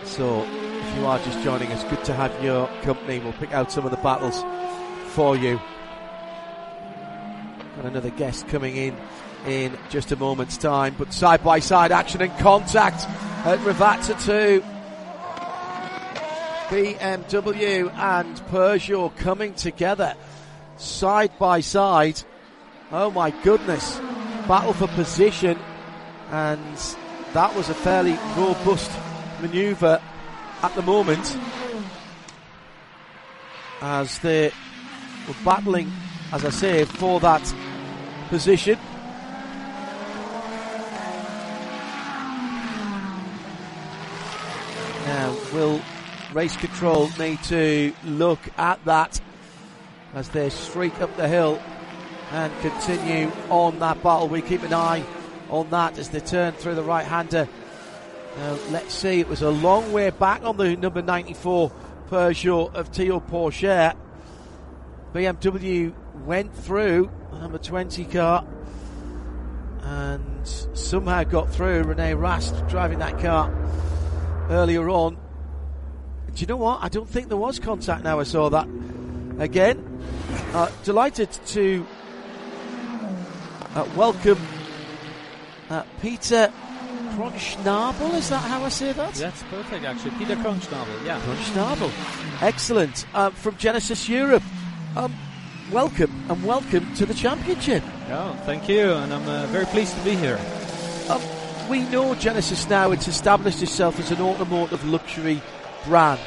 So if you are just joining us, good to have your company. We'll pick out some of the battles for you. Got another guest coming in just a moment's time, but side-by-side action and contact at Rivazza 2. BMW and Peugeot coming together side-by-side. Oh my goodness, battle for position, and that was a fairly robust manoeuvre at the moment as they were battling, as I say, for that position. Now, will race control need to look at that as they streak up the hill and continue on that battle? We keep an eye on that as they turn through the right-hander. Now, let's see, it was a long way back on the number 94 Peugeot of Théo Pourchaire. BMW went through the number 20 car and somehow got through. Rene Rast driving that car earlier on. Do you know what? I don't think there was contact now I saw that again. Delighted to welcome Peter Kronschnabel. Is that how I say that? That's perfect, actually. Peter Kronschnabel, yeah. Kronschnabel. Excellent. From Genesis Europe. Welcome to the championship. Oh, thank you, and I'm very pleased to be here. We know Genesis now. It's established itself as an automotive luxury brand.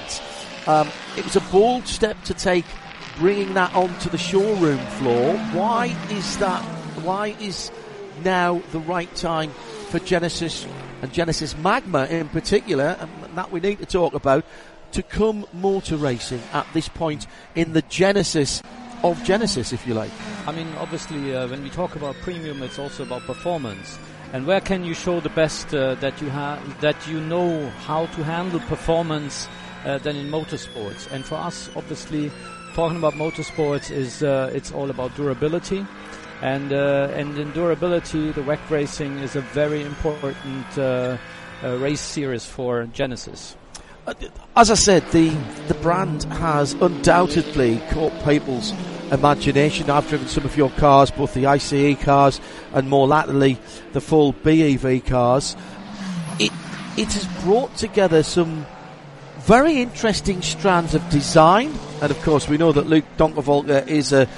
It was a bold step to take, bringing that onto the showroom floor. Why is that? Why is now the right time for Genesis and Genesis Magma in particular, and that we need to talk about, to come motor racing at this point in the genesis of Genesis, if you like? I mean, obviously, when we talk about premium, it's also about performance. And where can you show the best that you know how to handle performance than in motorsports? And for us, obviously, talking about motorsports is it's all about durability. And in durability, the WEC Racing is a very important race series for Genesis. As I said, the brand has undoubtedly caught people's imagination. I've driven some of your cars, both the ICE cars and more latterly the full BEV cars. It has brought together some very interesting strands of design, and of course we know that Luc Donckerwolke is an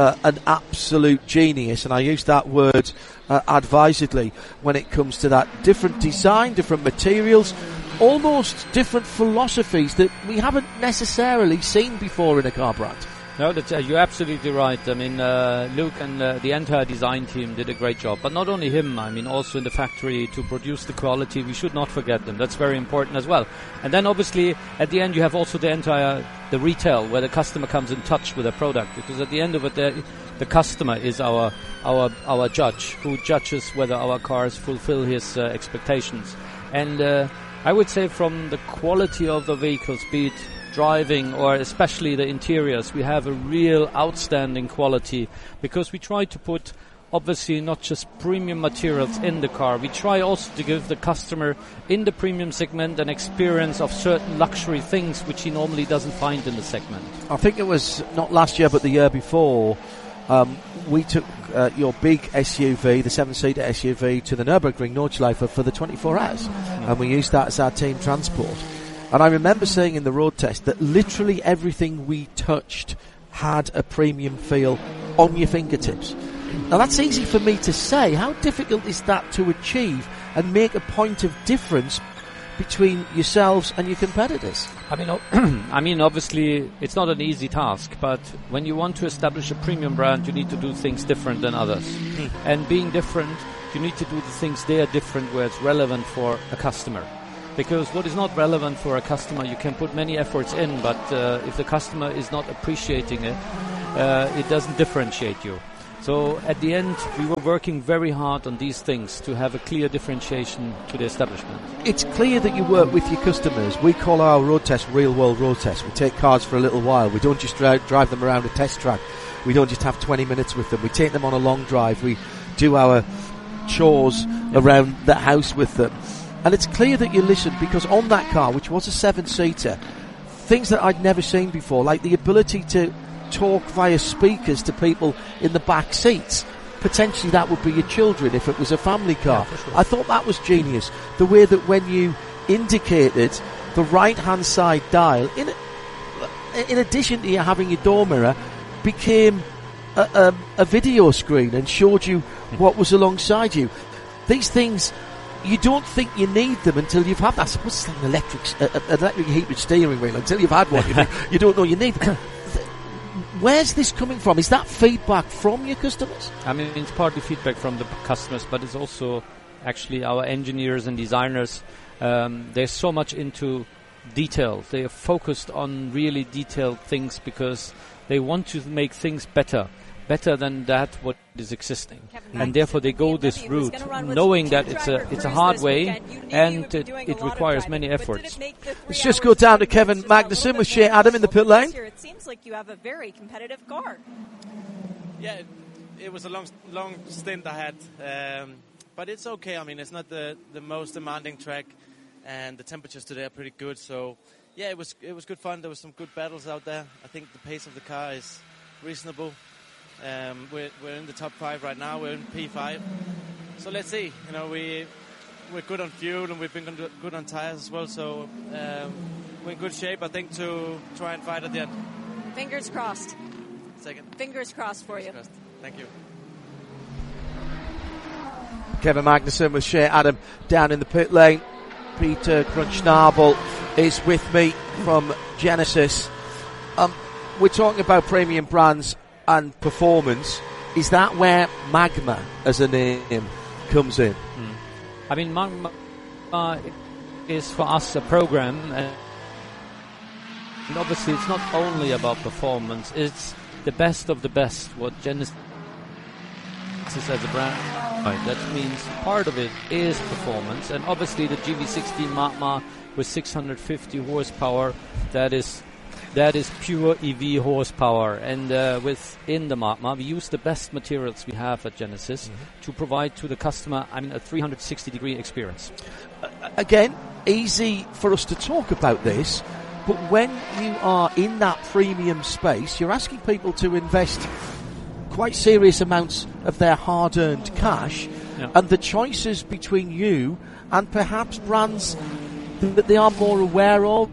absolute genius, and I use that word advisedly when it comes to that. Different design, different materials, almost different philosophies that we haven't necessarily seen before in a car brand. No, you're absolutely right. I mean, Luke and the entire design team did a great job. But not only him, I mean, also in the factory to produce the quality. We should not forget them. That's very important as well. And then obviously, at the end, you have also the retail, where the customer comes in touch with the product. Because at the end of it, the customer is our judge, who judges whether our cars fulfill his expectations. And I would say from the quality of the vehicles, be it driving or especially the interiors, we have a real outstanding quality, because we try to put obviously not just premium materials in the car. We try also to give the customer in the premium segment an experience of certain luxury things which he normally doesn't find in the segment. I think it was not last year but the year before, we took your big SUV, the 7-seater SUV, to the Nürburgring Nordschleife for the 24 hours, and we used that as our team transport. And I remember saying in the road test that literally everything we touched had a premium feel on your fingertips. Now that's easy for me to say. How difficult is that to achieve and make a point of difference between yourselves and your competitors? I mean, obviously it's not an easy task, but when you want to establish a premium brand, you need to do things different than others. And being different, you need to do the things they are different where it's relevant for a customer. Because what is not relevant for a customer, you can put many efforts in, but if the customer is not appreciating it, it doesn't differentiate you. So at the end, we were working very hard on these things to have a clear differentiation to the establishment. It's clear that you work with your customers. We call our road test real-world road test. We take cars for a little while. We don't just drive them around a test track. We don't just have 20 minutes with them. We take them on a long drive. We do our chores around the house with them. And it's clear that you listened, because on that car, which was a 7-seater, things that I'd never seen before, like the ability to talk via speakers to people in the back seats. Potentially that would be your children if it was a family car. Yeah, for sure. I thought that was genius. The way that when you indicated the right-hand side dial, in addition to you having your door mirror, became a video screen and showed you what was alongside you. These things, you don't think you need them until you've had that. I suppose it's like an electric heated steering wheel. Until you've had one, you don't know you need them. Where's this coming from? Is that feedback from your customers? I mean, it's partly feedback from the customers, but it's also actually our engineers and designers. They're so much into detail. They are focused on really detailed things because they want to make things better than that what is existing, and therefore they go this route, knowing that it's a hard way and it requires many efforts. Let's just go down to Kevin Magnussen with Shea Adam in the pit lane. It seems like you have a very competitive car. Yeah, it was a long stint I had, but it's okay. I mean, it's not the most demanding track, and the temperatures today are pretty good. So yeah, it was good fun. There was some good battles out there. I think the pace of the car is reasonable. We're in the top 5 right now. We're in P5. So let's see. You know, we're good on fuel and we've been good on tires as well. So we're in good shape, I think, to try and fight at the end. Fingers crossed. Second. Fingers crossed for you. Crossed. Thank you. Kevin Magnussen with Shea Adam down in the pit lane. Peter Crunch-Schnabel is with me from Genesis. We're talking about premium brands and performance. Is that where Magma as a name comes in? I mean, Magma is for us a program, and obviously it's not only about performance, it's the best of the best what Genesis is as a brand. Right. That means part of it is performance, and obviously the GV16 Magma with 650 horsepower, that is pure EV horsepower, and within the Magma we use the best materials we have at Genesis to provide to the customer, I mean, a 360-degree experience. Again, easy for us to talk about this, but when you are in that premium space, you're asking people to invest quite serious amounts of their hard-earned cash, and the choices between you and perhaps brands that they are more aware of,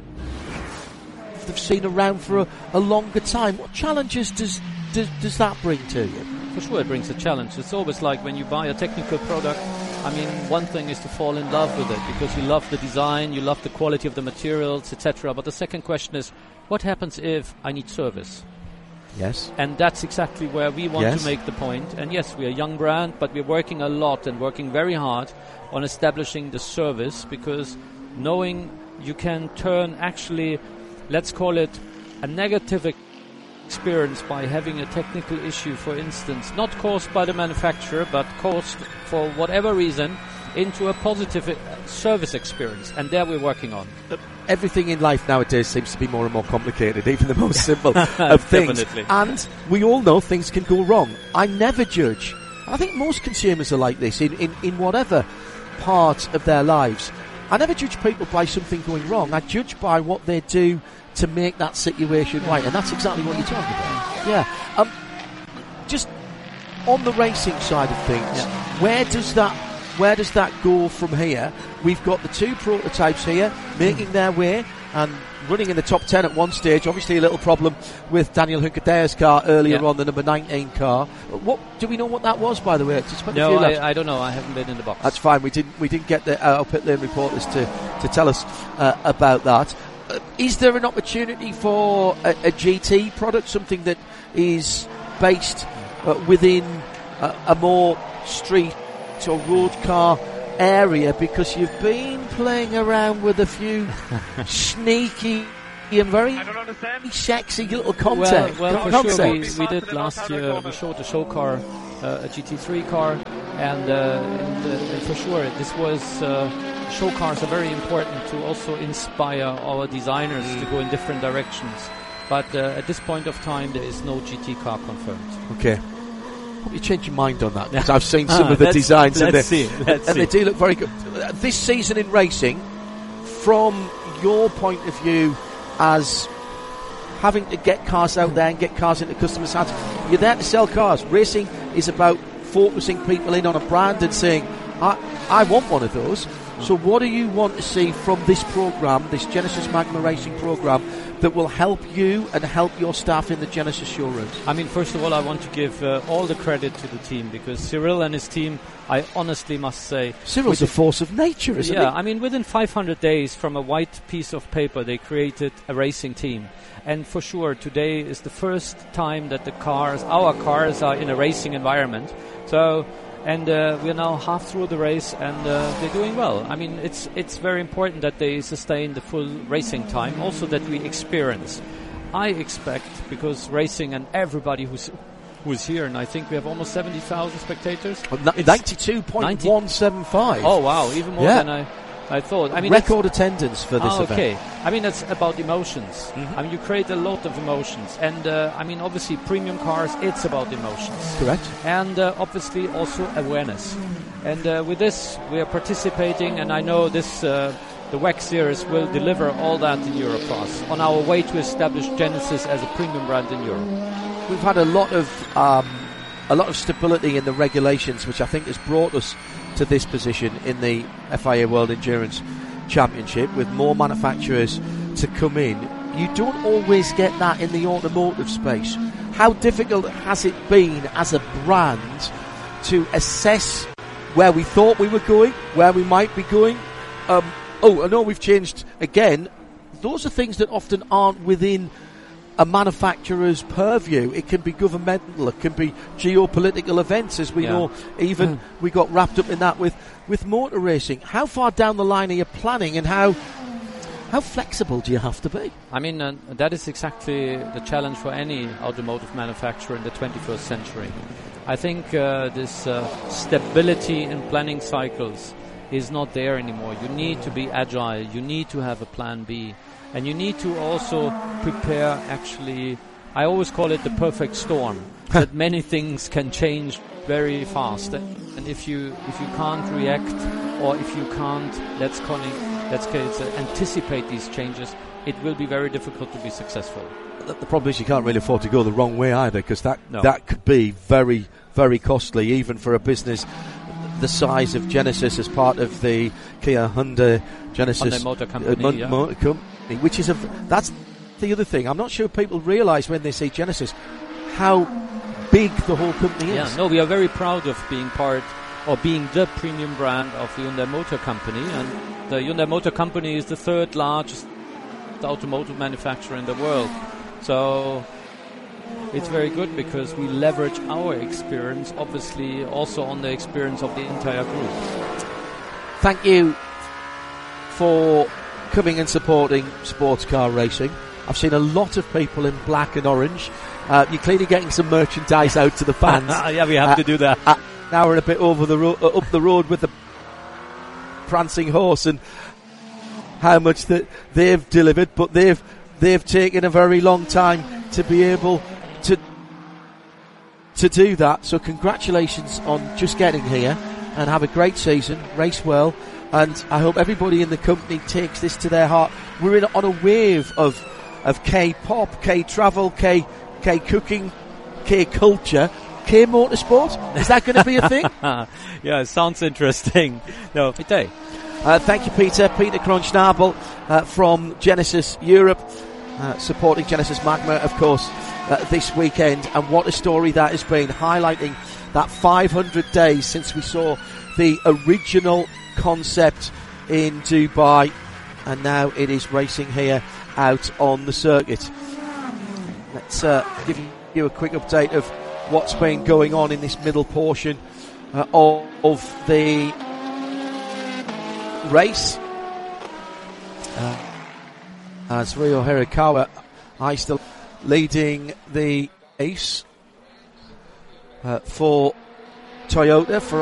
they've seen around for a longer time. What challenges does that bring to you? For sure it brings a challenge. It's always like when you buy a technical product, I mean, one thing is to fall in love with it because you love the design, you love the quality of the materials, etc. But the second question is, what happens if I need service? Yes. And that's exactly where we want to make the point. And yes, we're a young brand, but we're working a lot and working very hard on establishing the service, because knowing you can turn actually, let's call it a negative experience by having a technical issue, for instance, not caused by the manufacturer, but caused for whatever reason, into a positive service experience. And there we're working on. Everything in life nowadays seems to be more and more complicated, even the most simple of things. Definitely. And we all know things can go wrong. I never judge. I think most consumers are like this in whatever part of their lives. I never judge people by something going wrong. I judge by what they do to make that situation right. And that's exactly what you're talking about. Yeah. Just on the racing side of things, where does that go from here? We've got the 2 prototypes here making their way and running in the top 10 at one stage. Obviously a little problem with Daniel Hunkedaer's car earlier on, the number 19 car. What do we know what that was, by the way? No, I don't know. I haven't been in the box. That's fine. We didn't get our pit lane reporters to tell us about that. Is there an opportunity for a GT product, something that is based within a more street or road car area, because you've been playing around with a few sneaky and very sexy little content. Well, for sure, we did last year. We showed a show car, a GT3 car, and for sure, this was show cars are very important to also inspire our designers to go in different directions. But at this point of time, there is no GT car confirmed. Okay. hope you change your mind on that, because I've seen some of the designs and they do look very good. This season in racing, from your point of view as having to get cars out there and get cars into customers' hands, you're there to sell cars. Racing is about focusing people in on a brand and saying, I want one of those. So what do you want to see from this programme, this Genesis Magma Racing programme, that will help you and help your staff in the Genesis showrooms? I mean, first of all, I want to give all the credit to the team, because Cyril and his team, I honestly must say... Cyril's a force of nature, isn't he? Yeah, I mean, within 500 days from a white piece of paper, they created a racing team. And for sure, today is the first time that our cars are in a racing environment. So... And we're now half through the race, and they're doing well. I mean, it's very important that they sustain the full racing time, also that we experience. I expect, because racing and everybody who's here, and I think we have almost 70,000 spectators. 92.175. Oh, wow, even more than I thought. I mean, record attendance for this event. Okay. I mean, it's about emotions. Mm-hmm. I mean, you create a lot of emotions. And, I mean, obviously, premium cars, it's about emotions. Correct. And, obviously, also awareness. And with this, we are participating, and I know this, the WEC series will deliver all that in Europe for us, on our way to establish Genesis as a premium brand in Europe. We've had a lot of stability in the regulations, which I think has brought us to this position in the FIA World Endurance Championship, with more manufacturers to come in. You don't always get that in the automotive space. How difficult has it been as a brand to assess where we thought we were going, where we might be going? I know we've changed again. Those are things that often aren't within a manufacturer's purview. It can be governmental, it can be geopolitical events, as we know. Even we got wrapped up in that with motor racing. How far down the line are you planning, and how flexible do you have to be? I mean, that is exactly the challenge for any automotive manufacturer in the 21st century. I think this stability in planning cycles is not there anymore. You need to be agile, you need to have a plan B. And you need to also prepare, actually, I always call it the perfect storm, that many things can change very fast. And if you can't react, or if you can't, let's call it anticipate these changes, it will be very difficult to be successful. The problem is you can't really afford to go the wrong way either, because that could be very, very costly, even for a business the size of Genesis, as part of the Kia Hyundai Genesis Hyundai Motor Company, Motor Company, which is that's the other thing. I'm not sure people realise when they see Genesis how big the whole company is. Yeah, no, we are very proud of being part, or being the premium brand of the Hyundai Motor Company, and the Hyundai Motor Company is the third largest automotive manufacturer in the world. So it's very good, because we leverage our experience, obviously, also on the experience of the entire group. Thank you for coming and supporting sports car racing. I've seen a lot of people in black and orange. You're clearly getting some merchandise out to the fans. Yeah, we have to do that. An hour and a bit over the up the road with the prancing horse, and how much that they've delivered, but they've taken a very long time to be able to do that. So congratulations on just getting here, and have a great season, race well, and I hope everybody in the company takes this to their heart. We're on a wave of K-pop, K-travel, K-cooking, K-culture, K-motorsport. Is that going to be a thing? Yeah, it sounds interesting. No, Peter. Thank you, Peter Kronschnabel from Genesis Europe, supporting Genesis Magma, of course, this weekend. And what a story that has been, highlighting that 500 days since we saw the original concept in Dubai, and now it is racing here out on the circuit. Let's give you a quick update of what's been going on in this middle portion of the race. As Ryo Hirakawa still leading the ace for Toyota for